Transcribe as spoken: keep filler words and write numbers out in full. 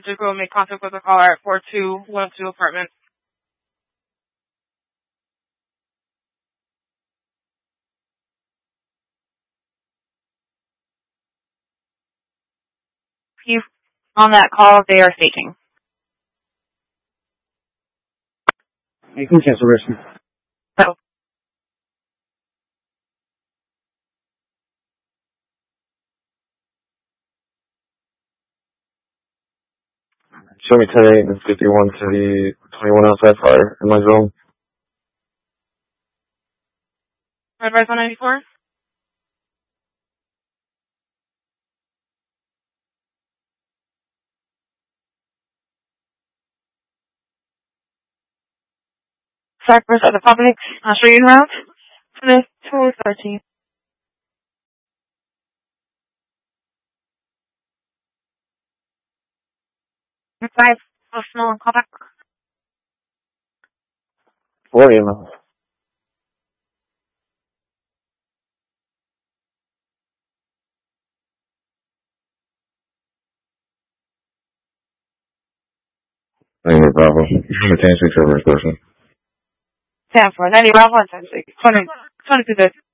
Paducah will make contact with the caller at four two one two apartment. You on that call, they are faking. You can cancel risk. So. Show me ten eight and fifty-one to the twenty-one outside fire in my zone. Red Rise one ninety-four? Cypress at the public, I'll show you en route for the two thirteen. Five, personal contact. Four email. ninety Bravo. I'm a ten six over person. ten four, ninety Bravo and ten six. twenty, twenty-two